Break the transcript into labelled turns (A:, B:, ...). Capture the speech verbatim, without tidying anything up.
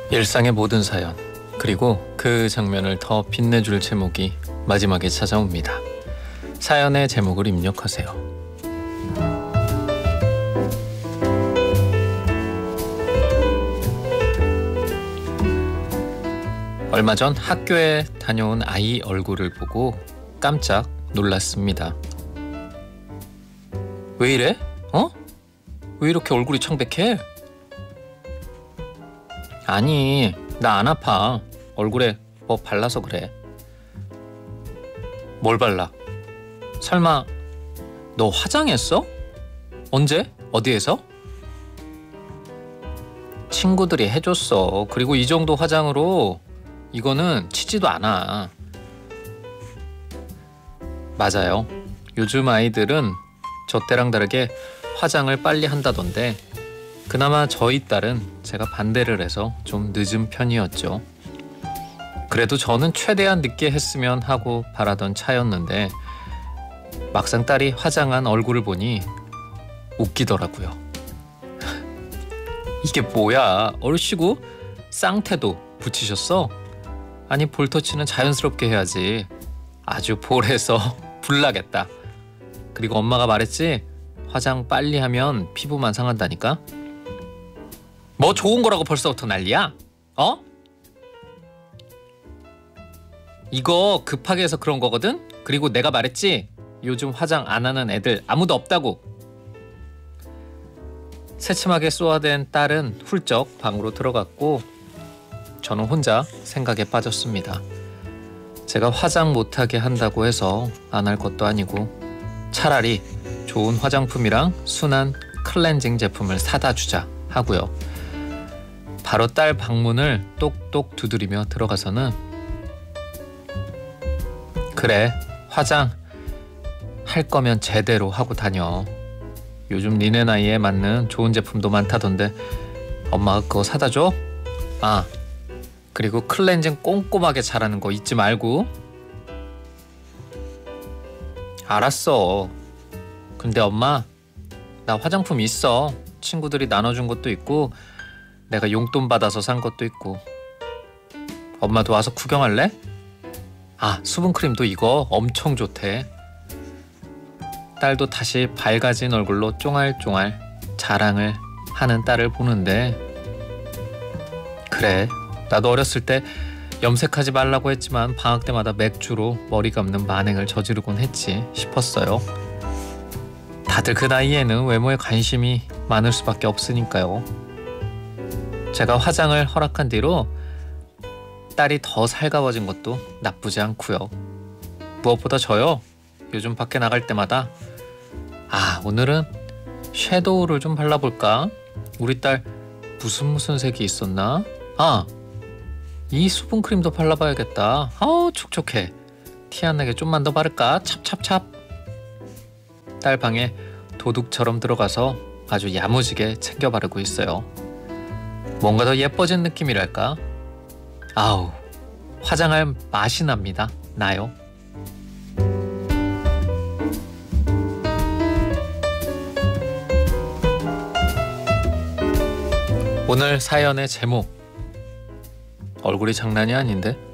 A: 일상의 모든 사연, 그리고 그 장면을 더 빛내줄 제목이 마지막에 찾아옵니다. 사연의 제목을 입력하세요. 얼마 전 학교에 다녀온 아이 얼굴을 보고 깜짝 놀랐습니다. 왜 이래? 어? 왜 이렇게 얼굴이 청백해? 아니, 나 안 아파. 얼굴에 뭐 발라서 그래. 뭘 발라? 설마 너 화장했어? 언제? 어디에서? 친구들이 해줬어. 그리고 이 정도 화장으로 이거는 치지도 않아. 맞아요. 요즘 아이들은 저 때랑 다르게 화장을 빨리 한다던데 그나마 저희 딸은 제가 반대를 해서 좀 늦은 편이었죠. 그래도 저는 최대한 늦게 했으면 하고 바라던 차였는데 막상 딸이 화장한 얼굴을 보니 웃기더라고요. 이게 뭐야? 얼씨구 쌍태도 붙이셨어? 아니, 볼터치는 자연스럽게 해야지. 아주 볼에서 불나겠다. 그리고 엄마가 말했지? 화장 빨리 하면 피부만 상한다니까? 뭐 좋은 거라고 벌써부터 난리야? 어? 이거 급하게 해서 그런 거거든? 그리고 내가 말했지? 요즘 화장 안 하는 애들 아무도 없다고. 새침하게 쏘아댄 딸은 훌쩍 방으로 들어갔고 저는 혼자 생각에 빠졌습니다. 제가 화장 못하게 한다고 해서 안 할 것도 아니고 차라리 좋은 화장품이랑 순한 클렌징 제품을 사다 주자 하고요. 바로 딸 방문을 똑똑 두드리며 들어가서는 그래, 화장 할 거면 제대로 하고 다녀. 요즘 니네 나이에 맞는 좋은 제품도 많다던데 엄마가 그거 사다 줘? 아, 그리고 클렌징 꼼꼼하게 잘하는 거 잊지 말고. 알았어. 근데 엄마, 나 화장품 있어. 친구들이 나눠준 것도 있고 내가 용돈 받아서 산 것도 있고. 엄마도 와서 구경할래? 아, 수분크림도 이거 엄청 좋대. 딸도 다시 밝아진 얼굴로 쫑알쫑알 자랑을 하는 딸을 보는데 그래, 나도 어렸을 때 염색하지 말라고 했지만 방학 때마다 맥주로 머리 감는 만행을 저지르곤 했지 싶었어요. 다들 그 나이에는 외모에 관심이 많을 수밖에 없으니까요. 제가 화장을 허락한 뒤로 딸이 더 살가워진 것도 나쁘지 않고요. 무엇보다 저요, 요즘 밖에 나갈 때마다 아, 오늘은 섀도우를 좀 발라볼까? 우리 딸 무슨 무슨 색이 있었나? 아, 이 수분크림도 발라봐야겠다. 아우, 촉촉해. 티 안 나게 좀만 더 바를까? 찹찹찹. 딸 방에 도둑처럼 들어가서 아주 야무지게 챙겨 바르고 있어요. 뭔가 더 예뻐진 느낌이랄까? 아우, 화장할 맛이 납니다. 나요. 오늘 사연의 제목, 얼굴이 장난이 아닌데?